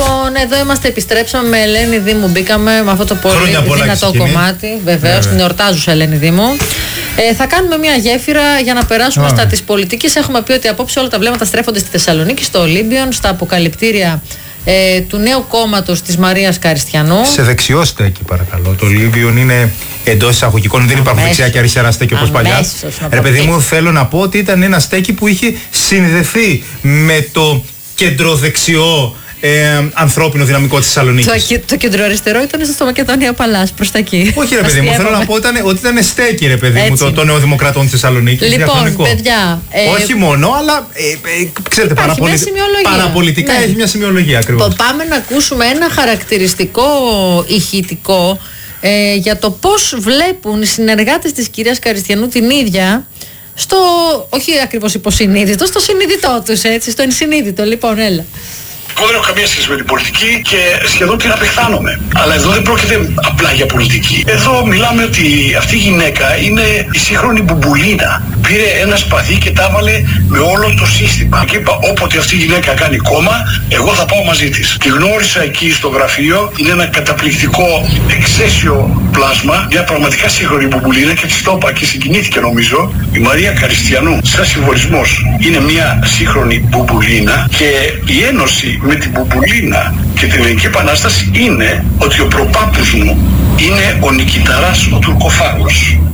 Λοιπόν, εδώ είμαστε, επιστρέψαμε με Ελένη Δήμου. Μπήκαμε με αυτό το πολύ δυνατό κομμάτι. Βεβαίως, την εορτάζουσα Ελένη Δήμου. Θα κάνουμε μια γέφυρα για να περάσουμε στα της πολιτικής. Έχουμε πει ότι απόψε όλα τα βλέμματα στρέφονται στη Θεσσαλονίκη, στο Ολύμπιον, στα αποκαλυπτήρια του νέου κόμματος της Μαρίας Καριστιανού. Σε δεξιό στέκει, παρακαλώ. Το Ολύμπιον είναι εντός εισαγωγικών, δεν υπάρχουν δεξιά και αριστερά στέκει όπως παλιά. Ρε παιδί μου, θέλω να πω ότι ήταν ένα στέκι που είχε συνδεθεί με το κεντροδεξιό ανθρώπινο δυναμικό της Θεσσαλονίκης. Το κεντροαριστερό ήταν στο Μακεδονία Παλάς, προς τα εκεί. Όχι, ρε παιδί μου, θέλω να πω ότι ήταν στέκι, ρε παιδί μου, το νεοδημοκρατών της Θεσσαλονίκης. Λοιπόν, παιδιά. Όχι μόνο, αλλά ξέρετε, παραπολιτικά έχει μια σημειολογία ακριβώς. Πάμε να ακούσουμε ένα χαρακτηριστικό ηχητικό για το πώς βλέπουν οι συνεργάτες της κυρίας Καριστιανού την ίδια. Όχι ακριβώς υποσυνείδητο, στο συνείδητό τους, έτσι, στο ενσυνείδητο. Λοιπόν, έλα. Εγώ δεν έχω καμία σχέση με την πολιτική και σχεδόν την απεχθάνομαι. Αλλά εδώ δεν πρόκειται απλά για πολιτική. Εδώ μιλάμε ότι αυτή η γυναίκα είναι η σύγχρονη μπουμπουλίνα. Πήρε ένα σπαθί και τα έβαλε με όλο το σύστημα. Και είπα, όποτε αυτή η γυναίκα κάνει κόμμα, εγώ θα πάω μαζί της. Τη γνώρισα εκεί στο γραφείο. Είναι ένα καταπληκτικό εξαίσιο πλάσμα. Μια πραγματικά σύγχρονη μπουμπουλίνα και της το είπα και συγκινήθηκε νομίζω. Η Μαρία Καριστιανού, σαν συμβολισμός, είναι μια σύγχρονη μπουμπουλίνα και η ένωση με την μπουμπουλίνα και την Ελληνική Επανάσταση είναι ότι ο προπάπους μου είναι ο Νικηταράς ο Τουρκοφάγος.